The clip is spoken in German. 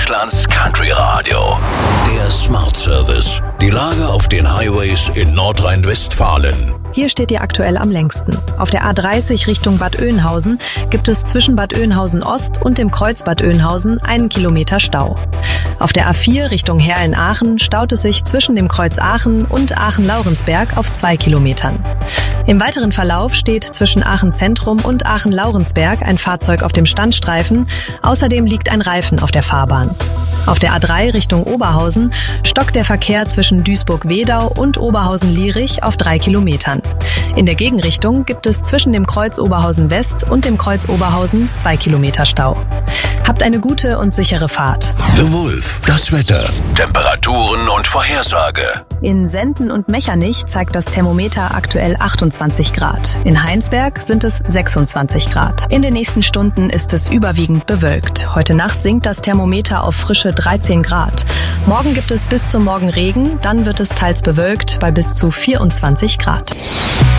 Deutschlands Country Radio. Der Smart Service. Die Lage auf den Highways in Nordrhein-Westfalen. Hier steht ihr aktuell am längsten. Auf der A30 Richtung Bad Oeynhausen gibt es zwischen Bad Oeynhausen Ost und dem Kreuz Bad Oeynhausen 1 Kilometer Stau. Auf der A4 Richtung Heer in Aachen staut es sich zwischen dem Kreuz Aachen und Aachen-Laurensberg auf 2 Kilometern. Im weiteren Verlauf steht zwischen Aachen Zentrum und Aachen-Laurensberg ein Fahrzeug auf dem Standstreifen. Außerdem liegt ein Reifen auf der Fahrbahn. Auf der A3 Richtung Oberhausen stockt der Verkehr zwischen Duisburg-Wedau und Oberhausen-Lierich auf 3 Kilometern. In der Gegenrichtung gibt es zwischen dem Kreuz Oberhausen West und dem Kreuz Oberhausen 2 Kilometer Stau. Habt eine gute und sichere Fahrt. The Wolf, das Wetter, Temperaturen und Vorhersage. In Senden und Mechernich zeigt das Thermometer aktuell 28 Grad. In Heinsberg sind es 26 Grad. In den nächsten Stunden ist es überwiegend bewölkt. Heute Nacht sinkt das Thermometer auf frische 13 Grad. Morgen gibt es bis zum Morgen Regen, dann wird es teils bewölkt bei bis zu 24 Grad.